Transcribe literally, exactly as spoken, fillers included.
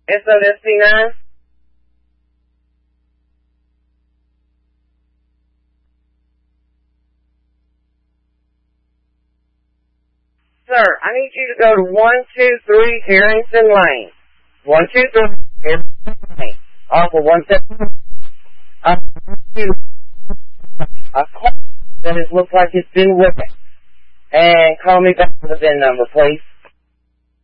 S O S C nine? Sir, I need you to go to one two three Harrington Lane. one two three Harrington Lane. Off of one seven. I call that it looks like it's been ripping. And call me back with the V I N number, please.